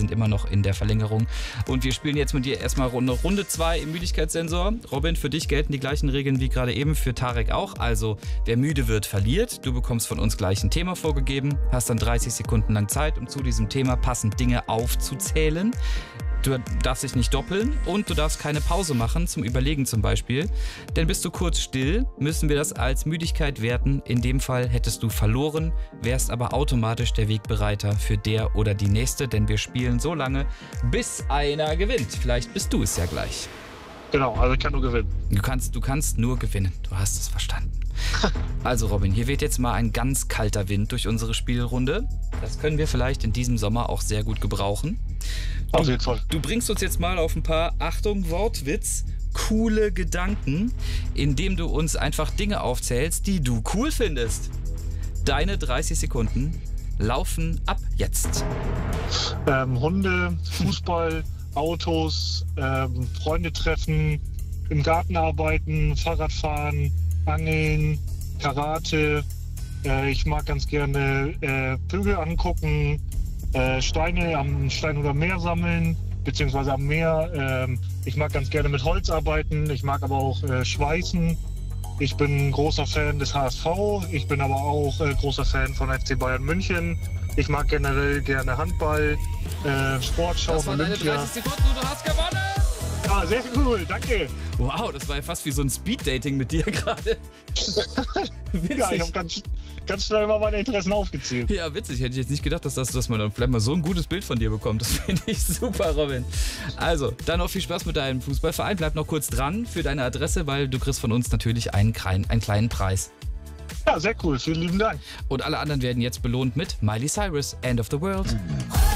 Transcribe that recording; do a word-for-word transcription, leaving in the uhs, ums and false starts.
sind immer noch in der Verlängerung. Und wir spielen jetzt mit dir erstmal Runde Runde zwei im Müdigkeitssensor. Robin, für dich gelten die gleichen Regeln wie gerade eben, für Tarek auch. Also, wer müde wird, verliert. Du bekommst von uns gleich ein Thema vorgegeben, hast dann dreißig Sekunden lang Zeit, um zu diesem Thema passend Dinge aufzuzählen. Du darfst dich nicht doppeln und du darfst keine Pause machen, zum Überlegen zum Beispiel. Denn bist du kurz still, müssen wir das als Müdigkeit werten. In dem Fall hättest du verloren, wärst aber automatisch der Wegbereiter für der oder die nächste. Denn wir spielen so lange, bis einer gewinnt. Vielleicht bist du es ja gleich. Genau, also ich kann nur gewinnen. Du kannst, du kannst nur gewinnen. Du hast es verstanden. Also Robin, hier weht jetzt mal ein ganz kalter Wind durch unsere Spielrunde. Das können wir vielleicht in diesem Sommer auch sehr gut gebrauchen. Auf jeden Fall. Du bringst uns jetzt mal auf ein paar, Achtung, Wortwitz, coole Gedanken, indem du uns einfach Dinge aufzählst, die du cool findest. Deine dreißig Sekunden laufen ab jetzt. Ähm, Hunde, Fußball, Autos, ähm, Freunde treffen, im Garten arbeiten, Fahrrad fahren, Angeln, Karate. Äh, ich mag ganz gerne äh, Vögel angucken, äh, Steine am Stein oder Meer sammeln, beziehungsweise am Meer. Ähm, ich mag ganz gerne mit Holz arbeiten. Ich mag aber auch äh, schweißen. Ich bin großer Fan des H S V. Ich bin aber auch äh, großer Fan von F C Bayern München. Ich mag generell gerne Handball, äh, Sport schauen, Das waren deine Olympia. dreißig Sekunden und du hast gewonnen! Ja, sehr cool, danke. Wow, das war ja fast wie so ein Speed-Dating mit dir gerade. Ja, ich habe ganz, ganz schnell mal meine Interessen aufgezählt. Ja, witzig. Hätte ich jetzt nicht gedacht, dass, das, dass man dann vielleicht mal so ein gutes Bild von dir bekommt. Das finde ich super, Robin. Also, dann noch viel Spaß mit deinem Fußballverein. Bleib noch kurz dran für deine Adresse, weil du kriegst von uns natürlich einen, kleinen- einen kleinen Preis. Ja, sehr cool. Vielen lieben Dank. Und alle anderen werden jetzt belohnt mit Miley Cyrus, End of the World.